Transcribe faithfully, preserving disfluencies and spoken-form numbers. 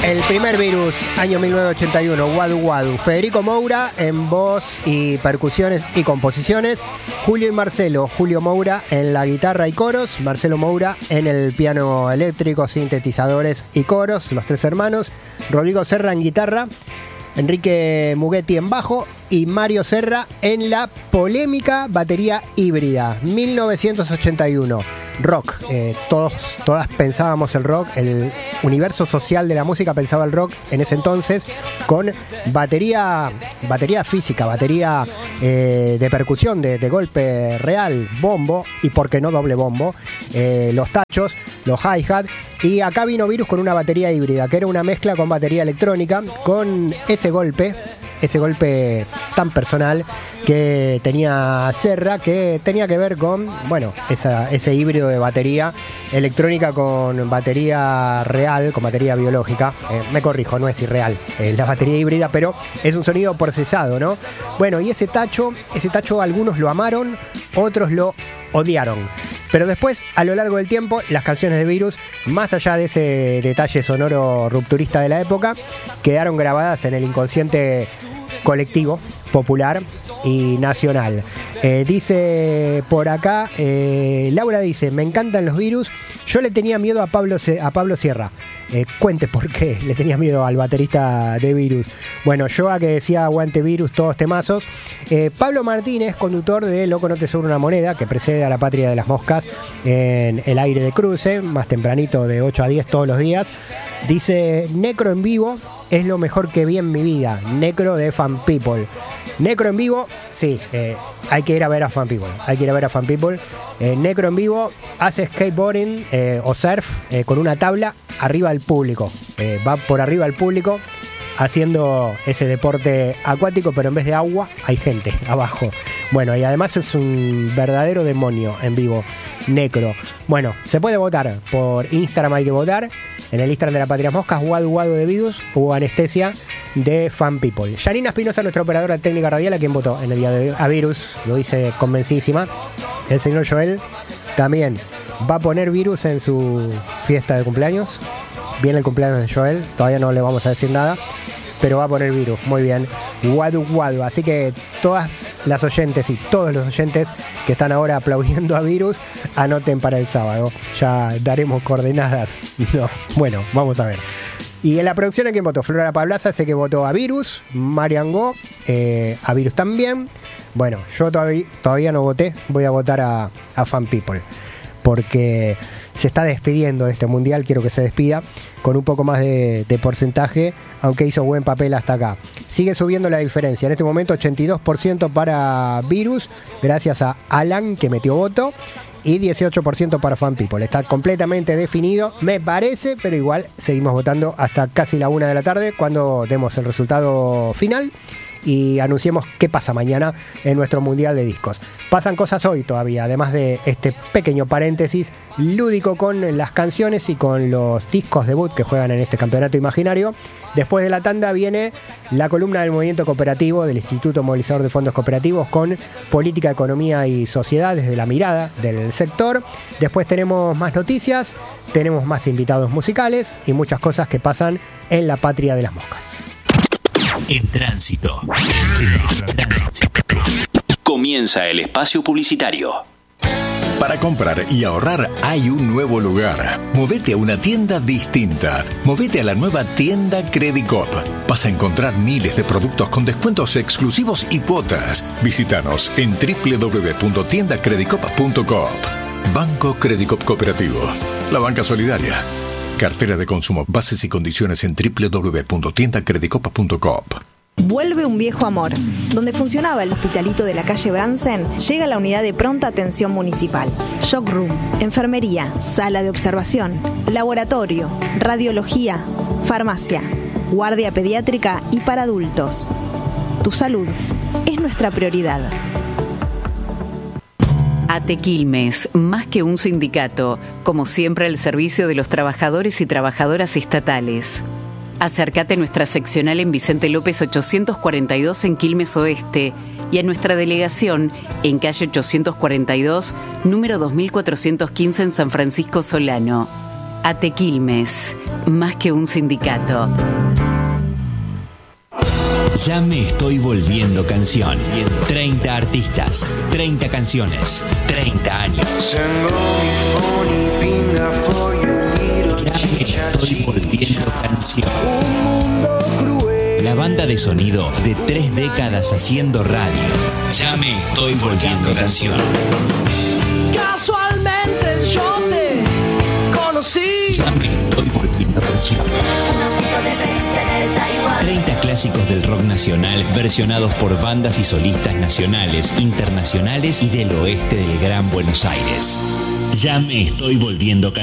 El primer Virus, año mil novecientos ochenta y uno, Wadu Wadu. Federico Moura en voz y percusiones y composiciones. Julio y Marcelo. Julio Moura en la guitarra y coros. Marcelo Moura en el piano eléctrico, sintetizadores y coros. Los tres hermanos. Rodrigo Serra en guitarra. Enrique Muggetti en bajo y Mario Serra en la polémica batería híbrida. mil novecientos ochenta y uno. Rock. Eh, todos, todas pensábamos el rock, el universo social de la música pensaba el rock en ese entonces con batería, batería física, batería eh, de percusión, de, de golpe real, bombo y por qué no doble bombo, eh, los tachos, los hi-hat. Y acá vino Virus con una batería híbrida, que era una mezcla con batería electrónica, con ese golpe, ese golpe tan personal que tenía Serra, que tenía que ver con, bueno, esa, ese híbrido de batería electrónica con batería real, con batería biológica. Eh, me corrijo, no es irreal, eh, la batería híbrida, pero es un sonido procesado, ¿no? Bueno, y ese tacho, ese tacho algunos lo amaron, otros lo odiaron. Pero después, a lo largo del tiempo, las canciones de Virus, más allá de ese detalle sonoro rupturista de la época, quedaron grabadas en el inconsciente colectivo, popular y nacional. Eh, dice por acá, eh, Laura dice, me encantan los Virus, yo le tenía miedo a Pablo, a Pablo Sierra. Eh, cuente por qué le tenía miedo al baterista de Virus. Bueno, yo a que decía aguante Virus, todos temazos. Eh, Pablo Martínez, conductor de Loco no te sobra una moneda, que precede a La Patria de las Moscas en el aire de cruce, más tempranito de ocho a diez todos los días, dice, Necro en vivo es lo mejor que vi en mi vida. Necro de Fan People. Necro en vivo, sí, eh, hay que ir a ver a Fan People. Hay que ir a ver a Fan People. Eh, Necro en vivo hace skateboarding eh, o surf eh, con una tabla arriba del público. Eh, va por arriba del público haciendo ese deporte acuático, pero en vez de agua hay gente abajo. Bueno, y además es un verdadero demonio en vivo, Necro. Bueno, se puede votar por Instagram, hay que votar. En el Instagram de La Patria Moscas, Wadu Wadu de Virus, hubo Anestesia de Fan People. Janina Espinosa, nuestra operadora técnica radial, a quien votó en el día de hoy a Virus, lo dice convencidísima. El señor Joel también va a poner Virus en su fiesta de cumpleaños. Viene el cumpleaños de Joel, todavía no le vamos a decir nada, pero va a poner Virus, muy bien. Wadu Wadu, así que todas las oyentes y todos los oyentes que están ahora aplaudiendo a Virus, anoten para el sábado, ya daremos coordenadas. No, bueno, vamos a ver. Y en la producción, ¿a quién votó? Flora Pablaza, sé que votó a Virus, Marian Go, eh, a Virus también. Bueno, yo todavía, todavía no voté, voy a votar a, a Fan People, porque se está despidiendo de este mundial, quiero que se despida con un poco más de, de porcentaje, aunque hizo buen papel hasta acá. Sigue subiendo la diferencia, en este momento ochenta y dos por ciento para Virus, gracias a Alan que metió voto, y dieciocho por ciento para Fan People. Está completamente definido, me parece, pero igual seguimos votando hasta casi la una de la tarde, cuando demos el resultado final y anunciemos qué pasa mañana en nuestro Mundial de Discos. Pasan cosas hoy todavía, además de este pequeño paréntesis lúdico con las canciones y con los discos debut que juegan en este campeonato imaginario. Después de la tanda viene la columna del Movimiento Cooperativo del Instituto Movilizador de Fondos Cooperativos con política, economía y sociedad desde la mirada del sector. Después tenemos más noticias, tenemos más invitados musicales y muchas cosas que pasan en La Patria de las Moscas. En tránsito. Comienza el espacio publicitario. Para comprar y ahorrar hay un nuevo lugar. Movete a una tienda distinta. Movete a la nueva tienda Credicop. Vas a encontrar miles de productos con descuentos exclusivos y cuotas. Visítanos en doble u doble u doble u punto tienda credicop punto coop. Banco Credicop Cooperativo. La banca solidaria. Cartera de consumo. Bases y condiciones en doble u doble u doble u punto tienda credicop punto coop. Vuelve un viejo amor. Donde funcionaba el hospitalito de la calle Bransen, llega la unidad de pronta atención municipal. Shock room, enfermería, sala de observación, laboratorio, radiología, farmacia, guardia pediátrica y para adultos. Tu salud es nuestra prioridad. ATE Quilmes, más que un sindicato, como siempre al servicio de los trabajadores y trabajadoras estatales. Acércate a nuestra seccional en Vicente López ochocientos cuarenta y dos en Quilmes Oeste y a nuestra delegación en calle ochocientos cuarenta y dos, número dos mil cuatrocientos quince en San Francisco Solano. ATE Quilmes, más que un sindicato. Ya me estoy volviendo canción. treinta artistas, treinta canciones, treinta años. Ya me estoy volviendo canción. La banda de sonido de tres décadas haciendo radio. Ya me estoy volviendo canción. Casualmente yo te conocí. Ya me estoy volviendo canción. treinta clásicos del rock nacional versionados por bandas y solistas nacionales, internacionales y del oeste del Gran Buenos Aires. Ya me estoy volviendo canción.